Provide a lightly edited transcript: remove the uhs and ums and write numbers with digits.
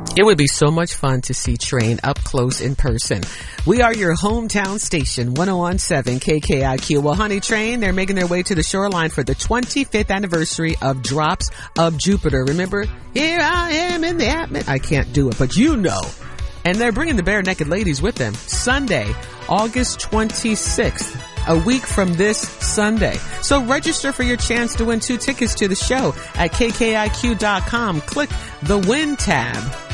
It would be so much fun to see Train up close in person. We are your hometown station, 1017 KKIQ. Well, Honey Train, they're making their way to the shoreline for the 25th anniversary of Drops of Jupiter. Remember, here I am in the atmosphere. I can't do it, but you know. And they're bringing the Bare Naked Ladies with them Sunday, August 26th. A week from this Sunday. So register for your chance to win 2 tickets to the show at KKIQ.com. Click the Win tab